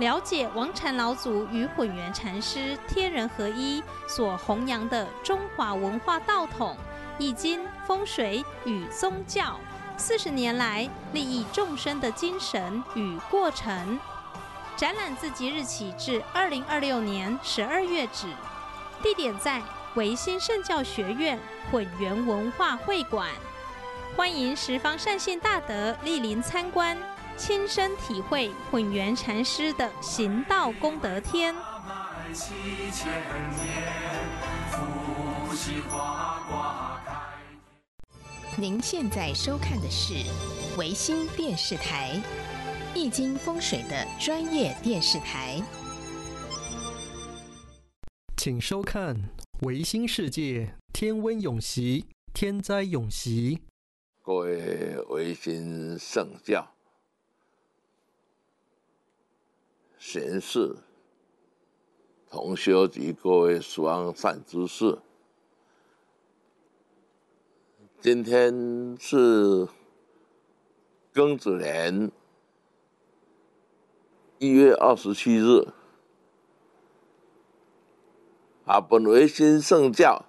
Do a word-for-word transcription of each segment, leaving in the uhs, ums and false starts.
了解王禅老祖与混元禅师天人合一所弘扬的中华文化道统、易经、风水与宗教四十年来利益众生的精神与过程。展览自即日起至二零二六年十二月止，地点在维新圣教学院混元文化会馆。欢迎十方善信大德莅临参观，亲身体会混元禅师的行道功德天。 您现在收看的是维新电视台，易经风水的专业电视台。 请收看维新世界天温永息，天灾永息。 各位维新圣教贤士、同修及各位十方善知识，今天是庚子年一月二十七日，啊，本维新圣教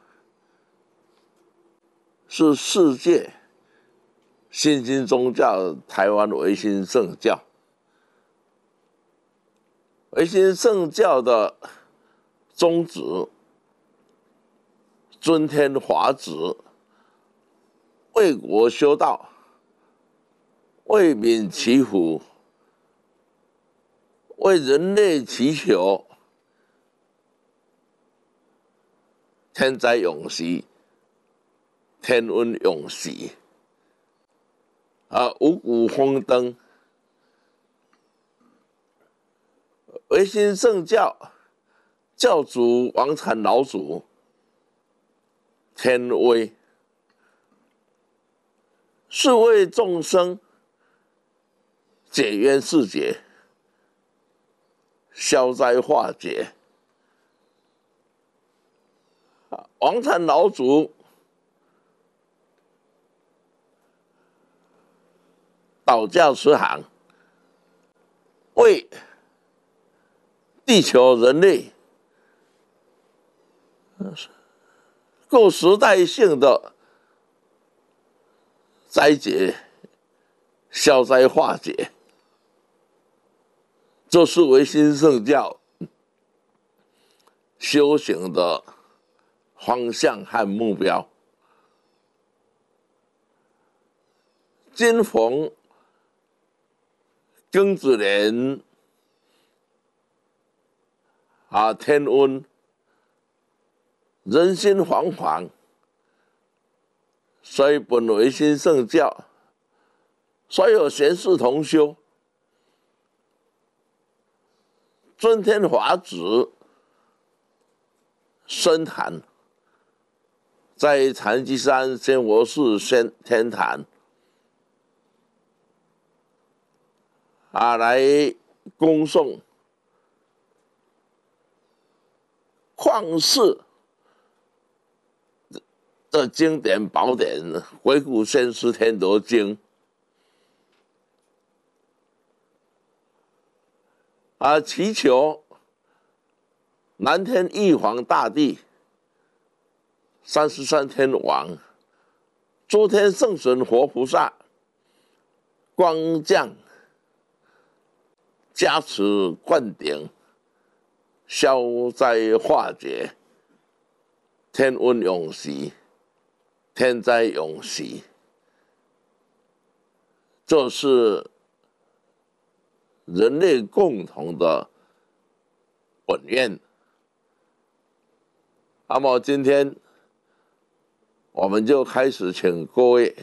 是世界新兴宗教台湾维新圣教。维新圣教的宗旨，尊天华旨，为国修道，为民祈福，为人类祈求天灾永息，天温永息，啊，五谷丰登。维新圣教教主王禅老祖天威，是为众生解冤释结、消灾化解。王禅老祖导教慈航，为地球人类各时代性的灾劫消灾化解，这是维新圣教修行的方向和目标。今逢庚子年啊，天温，人心惶惶，所以本维新圣教所有贤士同修，尊天华旨深坛，在禅机山仙佛寺仙天坛啊，来恭送旷世的经典宝典《回顾先师天德经》啊，祈求南天玉皇大帝、三十三天王、诸天圣神活菩萨光降加持灌顶，消灾化解，天温永息，天灾永息。这是人类共同的本愿。那么今天我们就开始请各位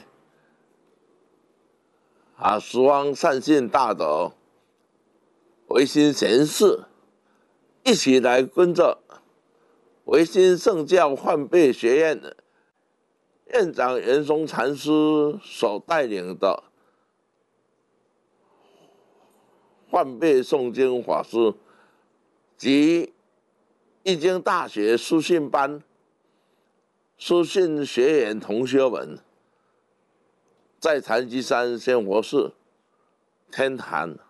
啊，十方善信大德、维新贤士，一起来跟着维新圣教换辈学院院长袁松禅师所带领的换辈诵经法师及易经大学书信班书信学员同学们，在禅机山仙佛寺天坛